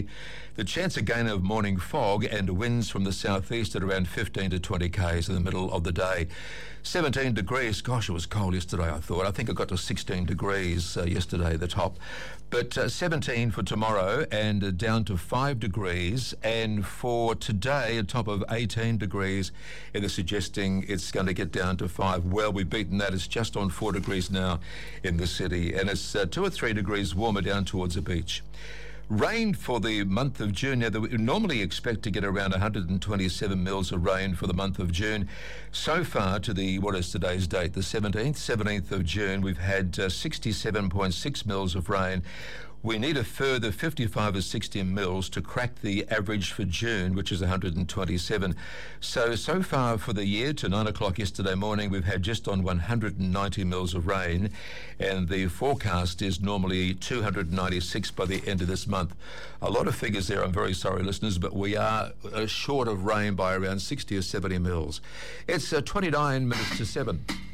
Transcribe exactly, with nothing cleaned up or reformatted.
The chance again of morning fog and winds from the southeast at around fifteen to twenty k's in the middle of the day. seventeen degrees. Gosh, it was cold yesterday, I thought. I think it got to sixteen degrees uh, yesterday, the top. But uh, seventeen for tomorrow and uh, down to five degrees. And for today, a top of eighteen degrees. And they're suggesting it's going to get down to five. Well, we've beaten that. It's just on four degrees now in the city. And it's uh, two or three degrees warmer down towards the beach. Rain for the month of June. Now, we normally expect to get around one hundred twenty-seven mils of rain for the month of June. So far to the, what is today's date, the seventeenth, seventeenth of June, we've had uh, sixty-seven point six mils of rain. We need a further fifty-five or sixty mils to crack the average for June, which is one hundred twenty-seven. So, so far for the year, to nine o'clock yesterday morning, we've had just on one hundred ninety mils of rain, and the forecast is normally two hundred ninety-six by the end of this month. A lot of figures there, I'm very sorry, listeners, but we are uh, short of rain by around sixty or seventy mils. It's uh, twenty-nine minutes to seven.